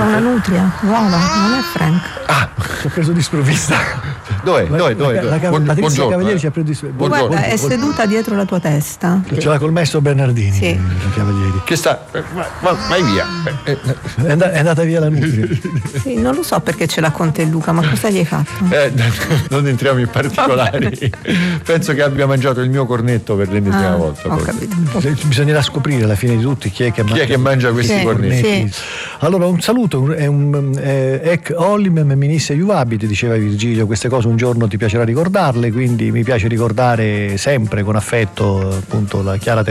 C'è una nutria nuova, non è Frank. Ci ho preso di sprovvista. Dov'è? La Tizia Cavalieri ci ha preso di sprovvista. Guarda, è seduta dietro la tua testa. Ce l'ha col maestro Bernardini. Sì. La Cavalieri. Che sta? Vai via. È andata via la nutria. Sì, non lo so perché ce l'ha con te Luca, ma cosa gli hai fatto? Non entriamo in particolari. Penso che abbia mangiato il mio cornetto per l'ennesima volta. Ho capito. Bisognerà scoprire alla fine di tutti chi è che mangia questi cornetti. Sì. Allora un saluto, ec olim minisse iuvabit, diceva Virgilio, queste cose un giorno ti piacerà ricordarle, quindi mi piace ricordare sempre con affetto appunto la Chiara